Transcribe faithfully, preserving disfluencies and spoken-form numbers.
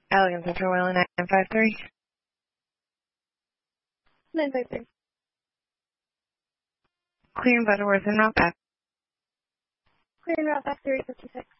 Elegant Central Whalen nine five three. nine five three. Clear and Butterworth and Route back. Clear and route back three fifty-six.